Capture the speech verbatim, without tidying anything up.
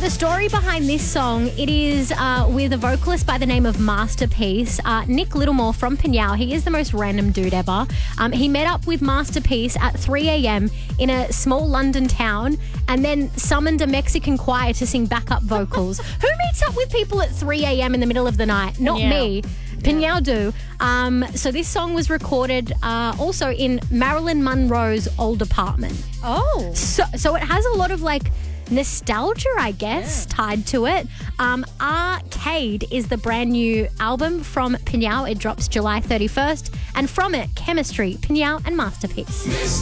the story behind this song, it is uh, with a vocalist by the name of Masterpiece. Uh, Nick Littlemore from Pinyao. He is the most random dude ever. Um, he met up with Masterpiece at three a.m. in a small London town and then summoned a Mexican choir to sing backup vocals. Who meets up with people at three a.m. in the middle of the night? Not Pinyao. me. Pinyao do. Um, so this song was recorded uh, also in Marilyn Monroe's old apartment. Oh. So, so it has a lot of like nostalgia, I guess, Yeah. tied to it. Um, Arcade is the brand new album from Pinyao. It drops July thirty-first. And from it, Chemistry, Pinyao and Masterpiece.